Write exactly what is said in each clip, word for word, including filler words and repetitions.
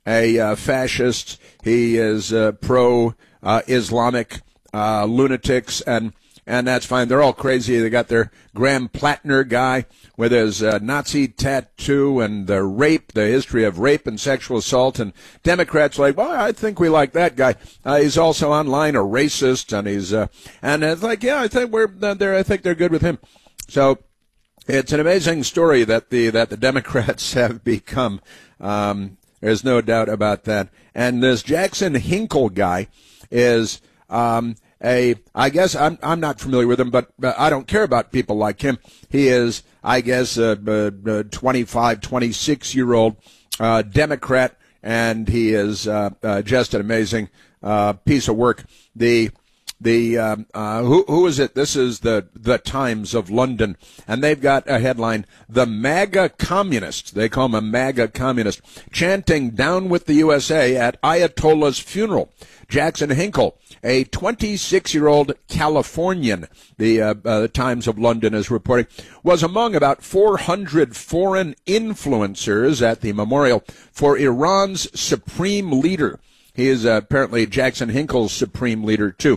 a uh, fascist. He is uh, pro-Islamic uh, lunatics, and and that's fine. They're all crazy. They got their Graham Plattner guy with his uh, Nazi tattoo and the rape, the history of rape and sexual assault. And Democrats like, well, I think we like that guy. Uh, he's also online a racist, and he's uh, and it's like, yeah, I think we're there. I think they're good with him. So it's an amazing story that the that the Democrats have become. Um, there's no doubt about that. And this Jackson Hinkle guy is. Um, A, I guess I'm I'm not familiar with him, but uh, I don't care about people like him. He is, I guess, a, a, a twenty-five, twenty-six-year-old uh, Democrat, and he is uh, uh, just an amazing uh, piece of work. The the um, uh, who who is it? This is the the Times of London, and they've got a headline: "The MAGA communist." They call him a MAGA communist, chanting "Down with the U S A" at Ayatollah's funeral. Jackson Hinkle, a twenty-six-year-old Californian, the uh, uh, Times of London is reporting, was among about four hundred foreign influencers at the memorial for Iran's supreme leader. He is uh, apparently Jackson Hinkle's supreme leader, too.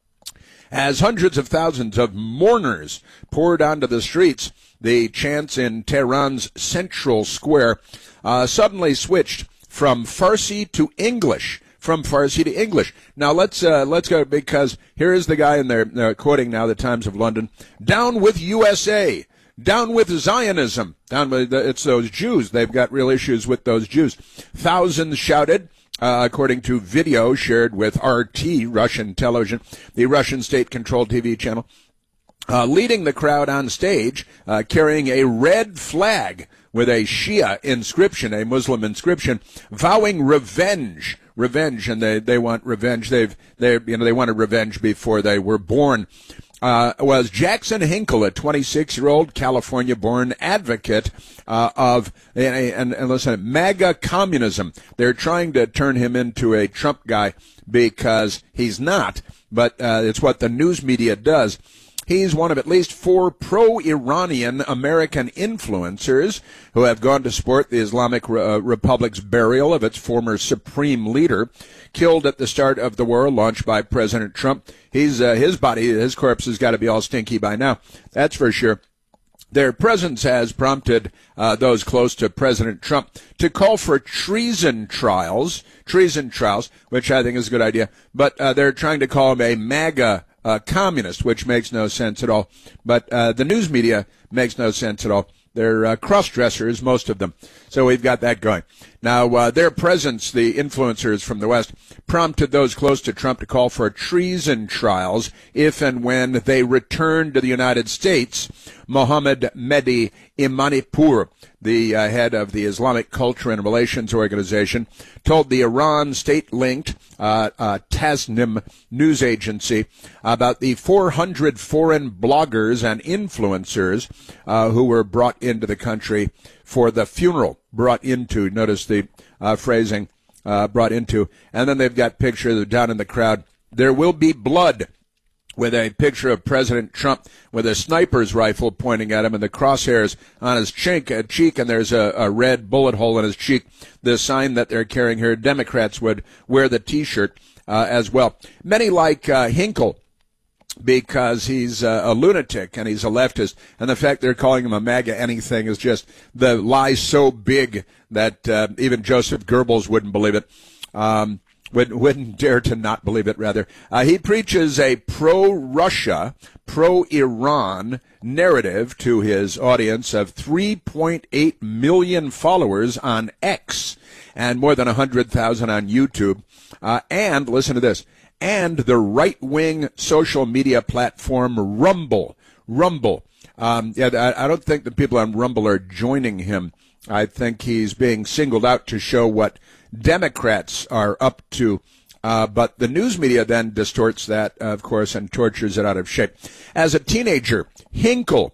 As hundreds of thousands of mourners poured onto the streets, the chants in Tehran's central square uh, suddenly switched from Farsi to English. From Farsi to English. Now let's uh, let's go, because here is the guy in there uh, quoting now the Times of London. "Down with U S A, down with Zionism." Down with the, it's those Jews. They've got real issues with those Jews. Thousands shouted, uh, according to video shared with R T, Russian television, the Russian state-controlled T V channel, uh, leading the crowd on stage, uh, carrying a red flag with a Shia inscription, a Muslim inscription, vowing revenge. Revenge, and they, they want revenge. They've they you know they wanted revenge before they were born. Uh, was Jackson Hinkle, a twenty-six-year-old California-born advocate uh, of and, and, and listen, MAGA communism. They're trying to turn him into a Trump guy because he's not, but uh, it's what the news media does. He's one of at least four pro-Iranian American influencers who have gone to support the Islamic uh, Republic's burial of its former supreme leader, killed at the start of the war launched by President Trump. He's uh, his body, his corpse has got to be all stinky by now. That's for sure. Their presence has prompted uh, those close to President Trump to call for treason trials, treason trials, which I think is a good idea. But uh, they're trying to call him a MAGA Uh, communist, which makes no sense at all. But uh, the news media makes no sense at all. They're uh, cross-dressers, most of them. So we've got that going. Now, uh, their presence, the influencers from the West, prompted those close to Trump to call for treason trials if and when they return to the United States. Mohammed Mehdi Imanipour, the uh, head of the Islamic Culture and Relations Organization, told the Iran state-linked uh, uh, Tasnim news agency about the four hundred foreign bloggers and influencers uh, who were brought into the country for the funeral. Brought into, notice the uh, phrasing, uh, brought into. And then they've got pictures down in the crowd. There will be blood, with a picture of President Trump with a sniper's rifle pointing at him and the crosshairs on his cheek, uh, cheek and there's a, a red bullet hole in his cheek, the sign that they're carrying here. Democrats would wear the T-shirt uh, as well. Many like uh, Hinkle because he's uh, a lunatic and he's a leftist, and the fact they're calling him a MAGA anything is just the lie so big that uh, even Joseph Goebbels wouldn't believe it. Um Wouldn't, wouldn't dare to not believe it, rather. Uh, he preaches a pro-Russia, pro-Iran narrative to his audience of three point eight million followers on X and more than one hundred thousand on YouTube. Uh, and, listen to this, and the right-wing social media platform Rumble. Rumble. Um, yeah, I, I don't think the people on Rumble are joining him. I think he's being singled out to show what Democrats are up to, uh, but the news media then distorts that, uh, of course, and tortures it out of shape. As a teenager, Hinkle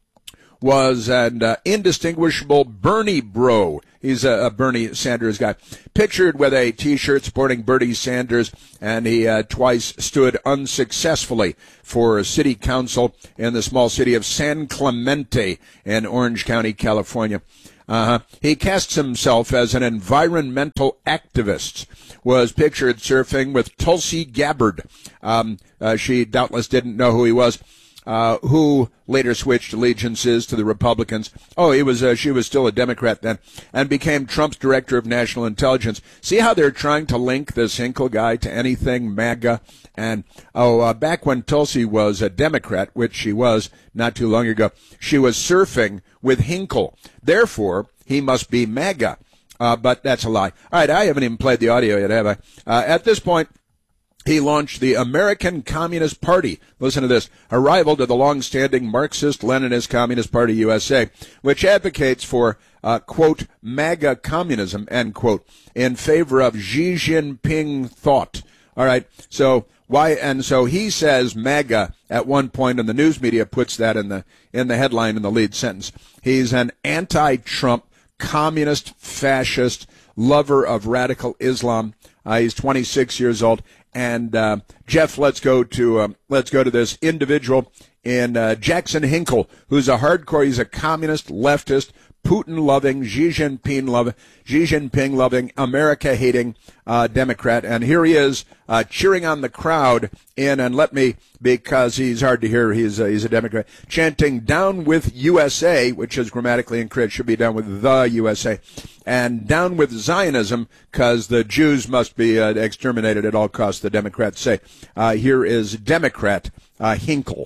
was an uh, indistinguishable Bernie bro. He's a, a Bernie Sanders guy. Pictured with a T-shirt supporting Bernie Sanders, and he uh, twice stood unsuccessfully for city council in the small city of San Clemente in Orange County, California. Uh-huh. He casts himself as an environmental activist, was pictured surfing with Tulsi Gabbard. Um, uh, she doubtless didn't know who he was. Uh, who later switched allegiances to the Republicans. Oh, he was, uh, she was still a Democrat then, and became Trump's director of national intelligence. See how they're trying to link this Hinkle guy to anything MAGA? And, oh, uh, back when Tulsi was a Democrat, which she was not too long ago, she was surfing with Hinkle. Therefore, he must be MAGA. Uh, but that's a lie. All right, I haven't even played the audio yet, have I? Uh, at this point, he launched the American Communist Party. Listen to this. A rival to the long-standing Marxist-Leninist Communist Party U S A, which advocates for, uh, quote, MAGA communism, end quote, in favor of Xi Jinping thought. All right. So why? And so he says MAGA at one point, and the news media puts that in the, in the headline in the lead sentence. He's an anti-Trump, communist, fascist, lover of radical Islam. Uh, he's twenty-six years old. And uh, Jeff, let's go to um, let's go to this individual in uh, Jackson Hinkle, who's a hardcore. He's a communist, leftist, Putin-loving, Xi Jinping loving, Xi Jinping loving, America-hating uh, Democrat. And here he is uh, cheering on the crowd in, and let me, because he's hard to hear, he's a, he's a Democrat, chanting "Down with U S A," which is grammatically incorrect, should be "Down with the U S A," and "Down with Zionism," because the Jews must be uh, exterminated at all costs, the Democrats say. Uh, here is Democrat uh, Hinkle.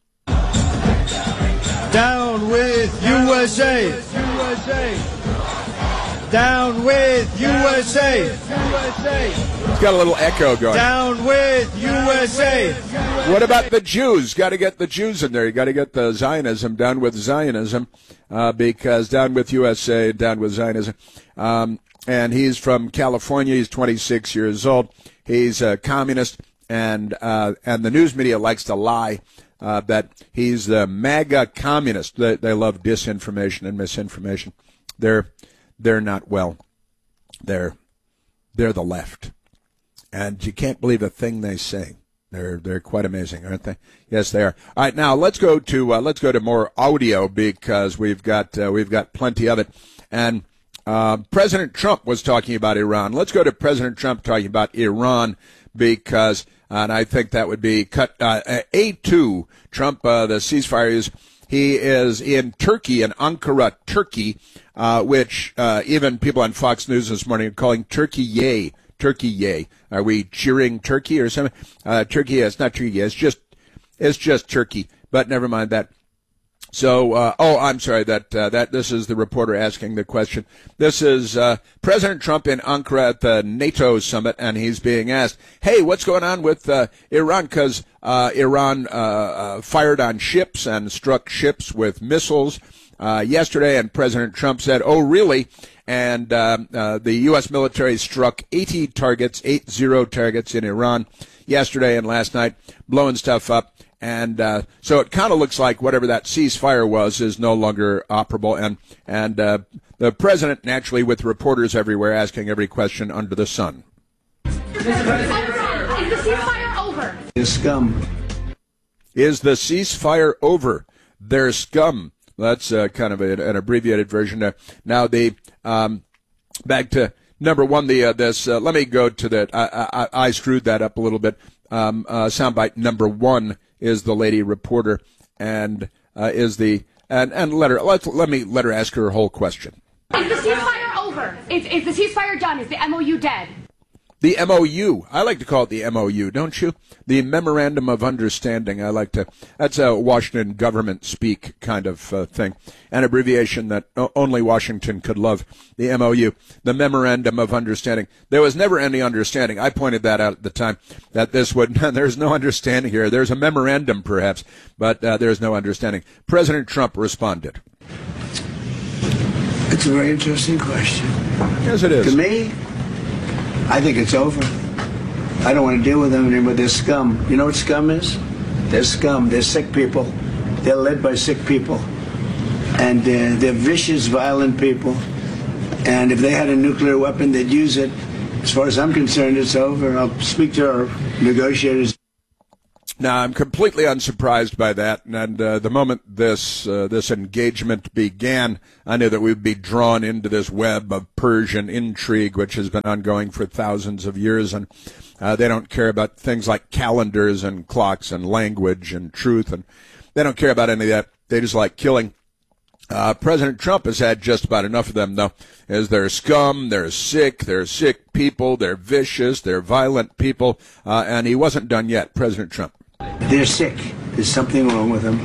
Down with U S A! U S A! Down with U S A! U S A! It's got a little echo going. Down with U S A! What about the Jews? Got to get the Jews in there. You got to get the Zionism, down with Zionism, uh, because down with U S A, down with Zionism. Um, and he's from California. He's twenty-six years old. He's a communist, and uh, and the news media likes to lie. Uh, that he's the MAGA communist. They, they love disinformation and misinformation. They're they're not well. They're they're the left, and you can't believe a thing they say. They're they're quite amazing, aren't they? Yes, they are. All right, now let's go to uh, let's go to more audio, because we've got uh, we've got plenty of it. And uh, President Trump was talking about Iran. Let's go to President Trump talking about Iran, because. And I think that would be cut uh, A two. Trump, uh, the ceasefire is, he is in Turkey, in Ankara, Turkey, uh, which uh, even people on Fox News this morning are calling Turkey yay. Turkey yay. Are we cheering Turkey or something? Uh, Turkey, it's not Turkey. It's just, it's just Turkey. But never mind that. So, uh, oh, I'm sorry, that, uh, that, this is the reporter asking the question. This is, uh, President Trump in Ankara at the NATO summit, and he's being asked, hey, what's going on with, uh, Iran? Cause, uh, Iran, uh, uh, fired on ships and struck ships with missiles, uh, yesterday, and President Trump said, oh, really? And, uh, uh, the U S military struck eighty targets, eight zero targets in Iran yesterday and last night, blowing stuff up. And uh, so it kind of looks like whatever that ceasefire was is no longer operable. And and uh, the president, naturally, with reporters everywhere asking every question under the sun. Is the ceasefire over? The scum. Is the ceasefire over? They're scum. That's uh, kind of a, an abbreviated version there. Now, the um, back to number one, the uh, this. Uh, let me go to that. I, I, I screwed that up a little bit. Um, uh, soundbite number one is the lady reporter, and uh, is the and and let her let let me let her ask her whole question. Is the ceasefire over? Is is the ceasefire done? Is the M O U dead? The M O U. I like to call it the M O U, don't you? The Memorandum of Understanding. I like to. That's a Washington government speak kind of uh, thing, an abbreviation that only Washington could love. The M O U, the Memorandum of Understanding. There was never any understanding. I pointed that out at the time, that this would. There's no understanding here. There's a memorandum, perhaps, but uh, there's no understanding. President Trump responded. It's a very interesting question. Yes, it is. To me, I think it's over. I don't want to deal with them anymore. They're scum. You know what scum is? They're scum. They're sick people. They're led by sick people. And uh, they're vicious, violent people. And if they had a nuclear weapon, they'd use it. As far as I'm concerned, it's over. I'll speak to our negotiators. Now, I'm completely unsurprised by that, and uh, the moment this uh, this engagement began, I knew that we'd be drawn into this web of Persian intrigue, which has been ongoing for thousands of years, and uh, they don't care about things like calendars and clocks and language and truth, and they don't care about any of that. They just like killing. Uh, President Trump has had just about enough of them, though, as they're scum, they're sick, they're sick people, they're vicious, they're violent people, uh, and he wasn't done yet, President Trump. They're sick. There's something wrong with them.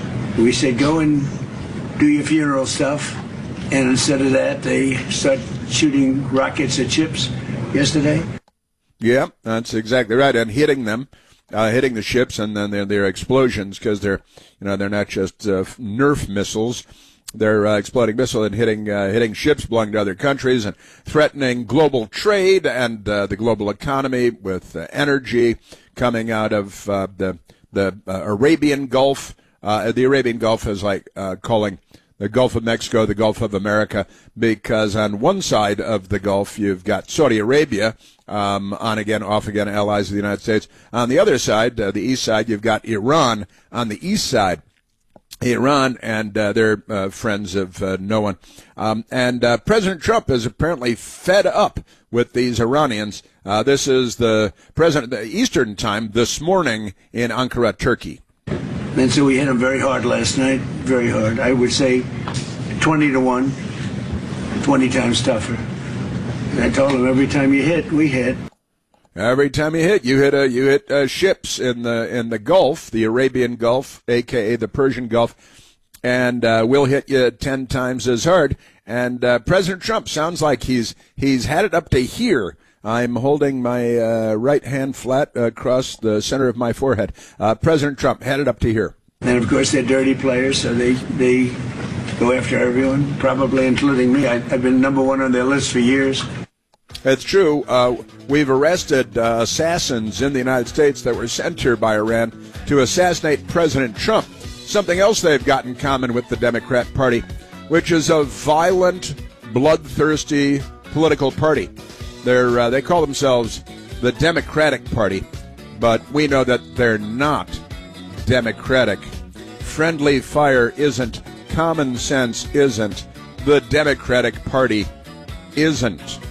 We said, go and do your funeral stuff. And instead of that, they start shooting rockets at ships yesterday. Yeah, that's exactly right. And hitting them, uh, hitting the ships, and then their their explosions, because they're, you know, they're not just uh, Nerf missiles. They're uh, exploding missiles and hitting uh, hitting ships belonging to other countries and threatening global trade and uh, the global economy with uh, energy coming out of uh, the the uh, Arabian Gulf. Uh, the Arabian Gulf is like uh, calling the Gulf of Mexico the Gulf of America, because on one side of the Gulf you've got Saudi Arabia, um, on again, off again, allies of the United States. On the other side, uh, the east side, you've got Iran on the east side. Iran, and uh, they're uh, friends of uh, no one. Um, and uh, President Trump is apparently fed up with these Iranians. Uh, this is the president, the Eastern time, this morning in Ankara, Turkey. And so we hit them very hard last night, very hard. I would say twenty to one, twenty times tougher. And I told them every time you hit, we hit. Every time you hit, you hit uh, you hit uh, ships in the in the Gulf, the Arabian Gulf, aka the Persian Gulf, and uh, we'll hit you ten times as hard. And uh, President Trump sounds like he's he's had it up to here. I'm holding my uh, right hand flat across the center of my forehead. Uh, President Trump had it up to here. And of course they're dirty players, so they they go after everyone, probably including me. I, I've been number one on their list for years. It's true. Uh, we've arrested uh, assassins in the United States that were sent here by Iran to assassinate President Trump. Something else they've got in common with the Democrat Party, which is a violent, bloodthirsty political party. They're uh, they call themselves the Democratic Party, but we know that they're not democratic. Friendly fire isn't. Common sense isn't. The Democratic Party isn't.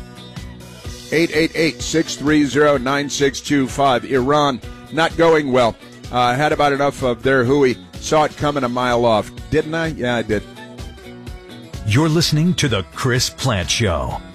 eight eight eight, six three zero, nine six two five. Iran, not going well. I uh, had about enough of their hooey. Saw it coming a mile off. Didn't I? Yeah, I did. You're listening to The Chris Plante Show.